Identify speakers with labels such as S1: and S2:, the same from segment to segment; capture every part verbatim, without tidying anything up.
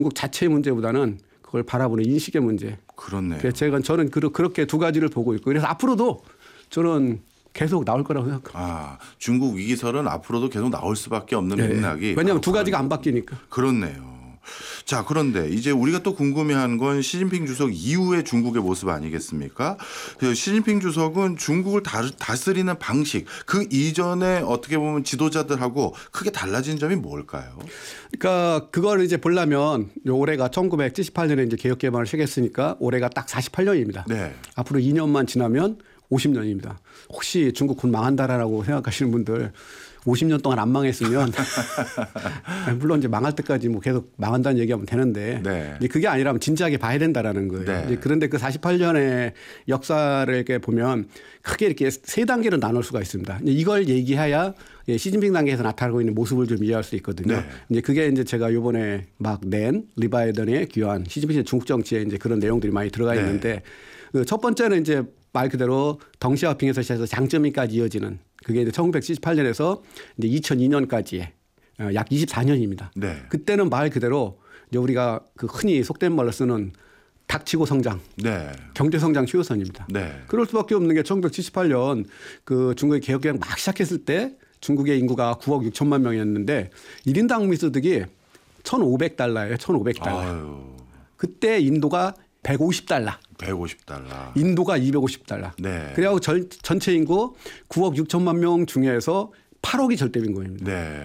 S1: 중국 자체의 문제보다는 그걸 바라보는 인식의 문제.
S2: 그렇네요.
S1: 그래서 제가 저는 그렇게 두 가지를 보고 있고 그래서 앞으로도 저는 계속 나올 거라고 생각합니다.
S2: 아, 중국 위기설은 앞으로도 계속 나올 수밖에 없는
S1: 네.
S2: 맥락이.
S1: 왜냐하면 두 가지가 안 바뀌니까.
S2: 그렇네요. 자, 그런데 이제 우리가 또 궁금해하는 건 시진핑 주석 이후의 중국의 모습 아니겠습니까? 그 시진핑 주석은 중국을 다스리는 방식, 그 이전에 어떻게 보면 지도자들하고 크게 달라진 점이 뭘까요?
S1: 그러니까 그걸 이제 보려면 올해가 천구백칠십팔 년에 이제 개혁 개방을 시작했으니까 올해가 딱 사십팔 년입니다.
S2: 네.
S1: 앞으로 이 년만 지나면 오십 년입니다. 혹시 중국 곧 망한다라고 생각하시는 분들 오십 년 동안 안 망했으면 물론 이제 망할 때까지 뭐 계속 망한다는 얘기하면 되는데
S2: 네.
S1: 이제 그게 아니라면 진지하게 봐야 된다라는 거예요.
S2: 네.
S1: 이제 그런데 그 사십팔 년의 역사를 이렇게 보면 크게 이렇게 세 단계로 나눌 수가 있습니다. 이걸 얘기해야 시진핑 단계에서 나타나고 있는 모습을 좀 이해할 수 있거든요.
S2: 네.
S1: 이제 그게 이제 제가 이번에 막 낸 리바이던의 귀환 시진핑의 중국 정치에 이제 그런 내용들이 많이 들어가 있는데 네. 그 첫 번째는 이제 말 그대로 덩시아핑에서 시작해서 장점이까지 이어지는 그게 이제 천구백칠십팔 년에서 이제 이천이 년까지의 약 이십사 년입니다.
S2: 네.
S1: 그때는 말 그대로 이제 우리가 그 흔히 속된 말로 쓰는 닥치고 성장,
S2: 네.
S1: 경제 성장 최우선입니다.
S2: 네.
S1: 그럴 수밖에 없는 게 천구백칠십팔 년 그 중국의 개혁 개혁 막 시작했을 때 중국의 인구가 구억 육천만 명이었는데 일 인당 국민소득이 천오백 달러예요. 천오백 달러.
S2: 아유.
S1: 그때 인도가 백오십 달러.
S2: 백오십 달러.
S1: 인도가 이백오십 달러.
S2: 네.
S1: 그래갖고 전, 전체 인구 구억 육천만 명 중에서 팔억이 절대빈곤입니다.
S2: 네.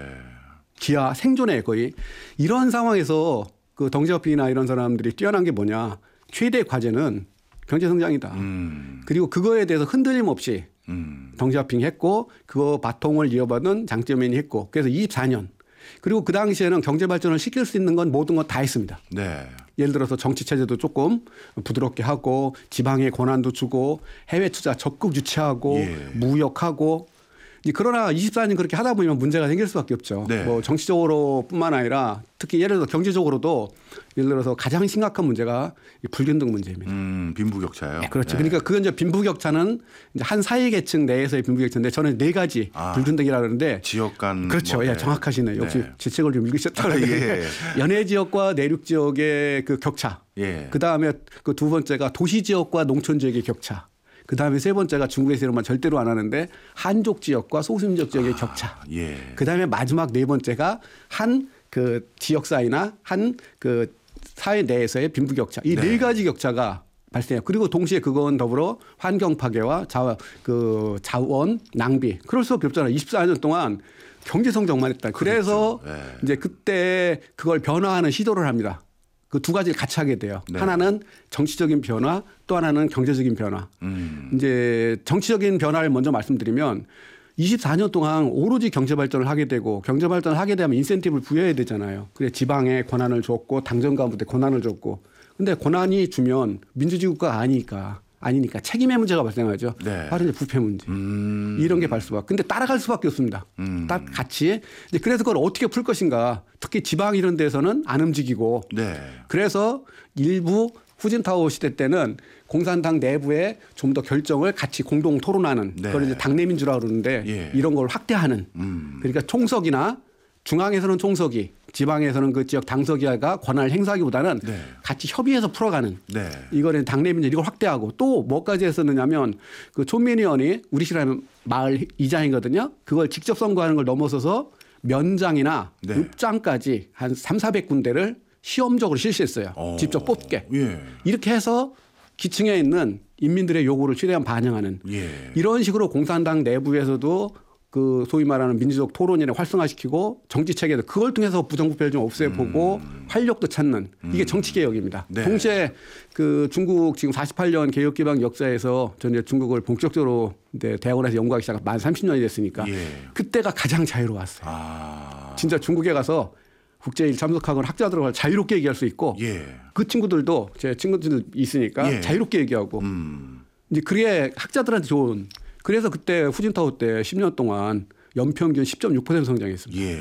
S1: 기아 생존에 거의 이런 상황에서 그 덩시아핑이나 이런 사람들이 뛰어난 게 뭐냐. 최대 과제는 경제 성장이다.
S2: 음.
S1: 그리고 그거에 대해서 흔들림 없이
S2: 음.
S1: 덩시아핑 했고 그거 바통을 이어받은 장쩌민이 했고 그래서 이십사 년. 그리고 그 당시에는 경제 발전을 시킬 수 있는 건 모든 것 다 했습니다.
S2: 네.
S1: 예를 들어서 정치 체제도 조금 부드럽게 하고 지방에 권한도 주고 해외 투자 적극 유치하고
S2: 예.
S1: 무역하고 그러나 이십사 년 그렇게 하다 보면 문제가 생길 수밖에 없죠.
S2: 네.
S1: 뭐 정치적으로뿐만 아니라 특히 예를 들어 경제적으로도 예를 들어서 가장 심각한 문제가 불균등 문제입니다.
S2: 음, 빈부격차요.
S1: 네, 그렇죠.
S2: 네.
S1: 그러니까 그건 이제 빈부격차는 이제 한 사회계층 내에서의 빈부격차인데 저는 네 가지
S2: 아,
S1: 불균등이라 그러는데
S2: 지역 간
S1: 그렇죠.
S2: 뭐,
S1: 예,
S2: 네.
S1: 정확하시네요. 역시
S2: 네.
S1: 제 책을 좀 읽으셨다고
S2: 아,
S1: 그러는데
S2: 예.
S1: 연해 지역과 내륙 지역의 그 격차.
S2: 예.
S1: 그 다음에 그 두 번째가 도시 지역과 농촌 지역의 격차. 그 다음에 세 번째가 중국에서 이런 말 절대로 안 하는데 한족 지역과 소수민족 지역의
S2: 아,
S1: 격차.
S2: 예.
S1: 그 다음에 마지막 네 번째가 한 그 지역사회나 한 그 사회 내에서의 빈부격차. 이 네
S2: 네.
S1: 가지 격차가 발생해요. 그리고 동시에 그건 더불어 환경 파괴와 자, 그 자원 낭비. 그럴 수밖에 없잖아요. 이십사 년 동안 경제 성장만 했다. 그래서
S2: 그렇죠. 네.
S1: 이제 그때 그걸 변화하는 시도를 합니다. 그 두 가지를 같이 하게 돼요.
S2: 네.
S1: 하나는 정치적인 변화 또 하나는 경제적인 변화.
S2: 음.
S1: 이제 정치적인 변화를 먼저 말씀드리면 이십사 년 동안 오로지 경제 발전을 하게 되고 경제 발전을 하게 되면 인센티브를 부여해야 되잖아요. 그래 지방에 권한을 줬고 당정가한테 권한을 줬고 근데 권한이 주면 민주주의 국가가 아니니까 아니니까 책임의 문제가 발생하죠.
S2: 네.
S1: 바로 이제 부패 문제.
S2: 음.
S1: 이런 게 발수가. 근데 따라갈 수밖에 없습니다.
S2: 음.
S1: 딱 같이. 이제 그래서 그걸 어떻게 풀 것인가. 특히 지방 이런 데서는 안 움직이고.
S2: 네.
S1: 그래서 일부 후진타오 시대 때는 공산당 내부에 좀 더 결정을 같이 공동 토론하는
S2: 네.
S1: 그걸 이제 당내민주라고 그러는데
S2: 예.
S1: 이런 걸 확대하는.
S2: 음.
S1: 그러니까 총석이나 중앙에서는 총석이 지방에서는 그 지역 당석이가 권한을 행사하기보다는
S2: 네.
S1: 같이 협의해서 풀어가는.
S2: 네.
S1: 이거는 당내민주 이걸 확대하고 또 뭐까지 했었느냐면 그 촌민 의원이 우리 시라는 마을 이장이거든요. 그걸 직접 선거하는 걸 넘어서서 면장이나
S2: 네.
S1: 읍장까지 한 삼사백 군데를 시험적으로 실시했어요.
S2: 어.
S1: 직접 뽑게.
S2: 예.
S1: 이렇게 해서 기층에 있는 인민들의 요구를 최대한 반영하는
S2: 예.
S1: 이런 식으로 공산당 내부에서도 그 소위 말하는 민주적 토론이나 활성화시키고 정치 체계도 그걸 통해서 부정부패를 좀 없애보고 음. 활력도 찾는 이게 정치 개혁입니다.
S2: 네.
S1: 동시에 그 중국 지금 사십팔 년 개혁 기반 역사에서 저는 중국을 본격적으로 이제 대학원에서 연구하기 시작한 만 삼십 년이 됐으니까
S2: 예.
S1: 그때가 가장 자유로웠어요.
S2: 아.
S1: 진짜 중국에 가서 국제일 참석하거나 학자들과 자유롭게 얘기할 수 있고
S2: 예.
S1: 그 친구들도 제 친구들 있으니까
S2: 예.
S1: 자유롭게 얘기하고
S2: 음.
S1: 이제 그게 학자들한테 좋은. 그래서 그때 후진타오 때 십 년 동안 연평균 십 점 육 퍼센트 성장했습니다.
S2: 예.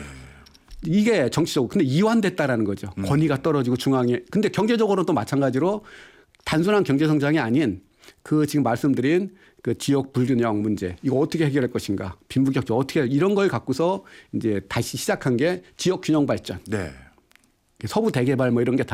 S1: 이게 정치적으로 근데 이완됐다라는 거죠.
S2: 음.
S1: 권위가 떨어지고 중앙에. 근데 경제적으로는 또 마찬가지로 단순한 경제 성장이 아닌 그 지금 말씀드린 그 지역 불균형 문제 이거 어떻게 해결할 것인가 빈부격차 어떻게 이런 걸 갖고서 이제 다시 시작한 게 지역 균형 발전.
S2: 네.
S1: 서부 대개발 뭐 이런 게 다